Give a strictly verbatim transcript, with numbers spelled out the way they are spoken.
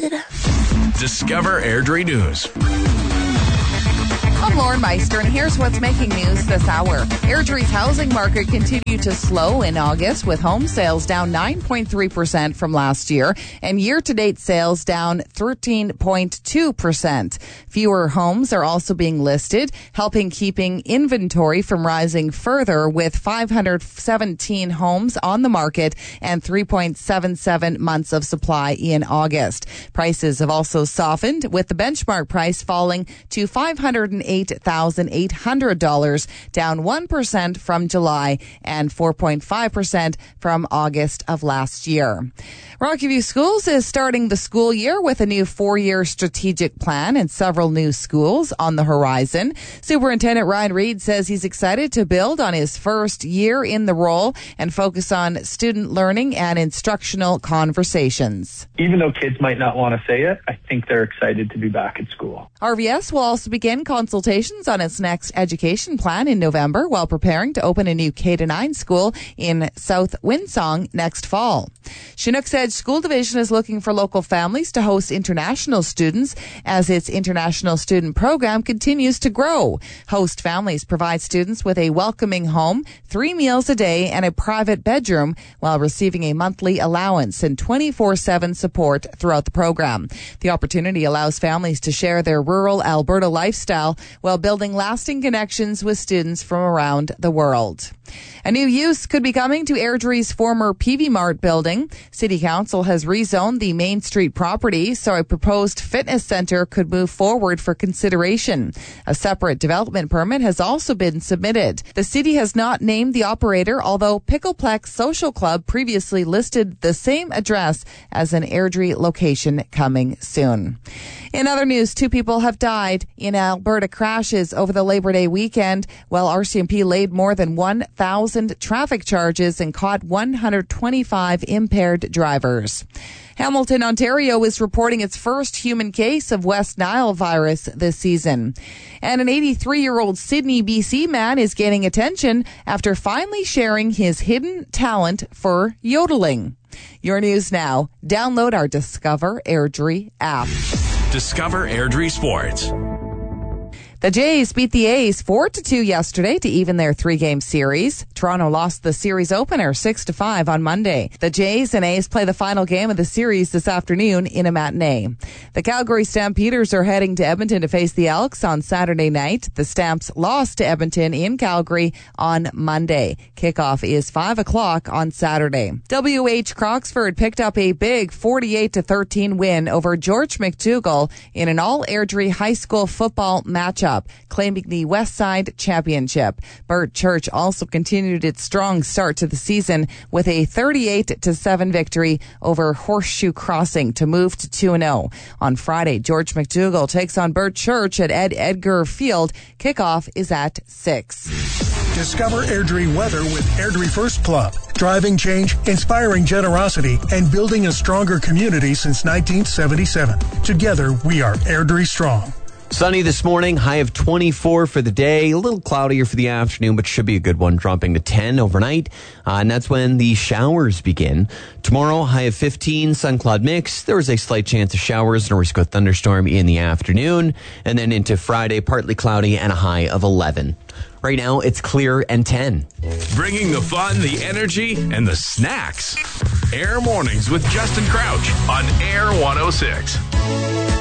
Discover Airdrie News. I'm Lauren Meister, and here's what's making news this hour. Airdrie's housing market continued to slow in August, with home sales down nine point three percent from last year, and year-to-date sales down thirteen point two percent. Fewer homes are also being listed, helping keeping inventory from rising further, with five hundred seventeen homes on the market and three point seven seven months of supply in August. Prices have also softened, with the benchmark price falling to five hundred eight thousand eight hundred dollars, down one percent from July and four point five percent from August of last year. Rocky View Schools is starting the school year with a new four-year strategic plan and several new schools on the horizon. Superintendent Ryan Reed says he's excited to build on his first year in the role and focus on student learning and instructional conversations. Even though kids might not want to say it, I think they're excited to be back at school. R V S will also begin consultations on its next education plan in November, while preparing to open a new K to nine school in South Windsong next fall. Chinook's Edge School Division is looking for local families to host international students as its international student program continues to grow. Host families provide students with a welcoming home, three meals a day, and a private bedroom, while receiving a monthly allowance and twenty-four seven support throughout the program. The opportunity allows families to share their rural Alberta lifestyle while building lasting connections with students from around the world. A new use could be coming to Airdrie's former P V Mart building. City Council has rezoned the Main Street property, so a proposed fitness center could move forward for consideration. A separate development permit has also been submitted. The city has not named the operator, although Pickleplex Social Club previously listed the same address as an Airdrie location coming soon. In other news, two people have died in Alberta crashes over the Labor Day weekend, while R C M P laid more than one thousand traffic charges and caught one hundred twenty-five impaired drivers. Hamilton, Ontario is reporting its first human case of West Nile virus this season. And an eighty-three-year-old Sydney, B C man is gaining attention after finally sharing his hidden talent for yodeling. Your news now. Download our Discover Airdrie app. Discover Airdrie Sports. The Jays beat the A's four to two yesterday to even their three-game series. Toronto lost the series opener six to five on Monday. The Jays and A's play the final game of the series this afternoon in a matinee. The Calgary Stampeders are heading to Edmonton to face the Elks on Saturday night. The Stamps lost to Edmonton in Calgary on Monday. Kickoff is five o'clock on Saturday. W H Croxford picked up a big forty-eight to thirteen win over George McDougall in an all-Airdrie high school football matchup, claiming the West Side Championship. Burt Church also continued its strong start to the season with a thirty-eight to seven victory over Horseshoe Crossing to move to two and oh. On Friday, George McDougall takes on Burt Church at Ed Edgar Field. Kickoff is at six. Discover Airdrie weather with Airdrie First Club. Driving change, inspiring generosity, and building a stronger community since nineteen seventy-seven. Together, we are Airdrie Strong. Sunny this morning, high of twenty-four for the day. A little cloudier for the afternoon, but should be a good one, dropping to ten overnight. Uh, and that's when the showers begin. Tomorrow, high of fifteen, sun cloud mix. There is a slight chance of showers and a risk of thunderstorm in the afternoon. And then into Friday, partly cloudy and a high of eleven. Right now, it's clear and ten. Bringing the fun, the energy, and the snacks. Air Mornings with Justin Crouch on Air one oh six.